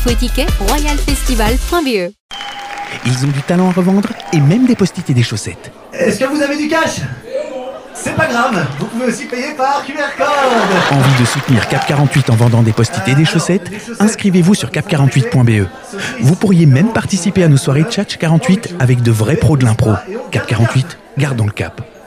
Info et tickets, royalfestival.be. Ils ont du talent à revendre et même des post-it et des chaussettes. Est-ce que vous avez du cash? C'est pas grave, vous pouvez aussi payer par QR code. Envie de soutenir Cap 48 en vendant des post-it et des chaussettes? Inscrivez-vous sur cap48.be. Vous pourriez même participer à nos soirées Tchatch 48 avec de vrais pros de l'impro. Cap 48, gardons le cap.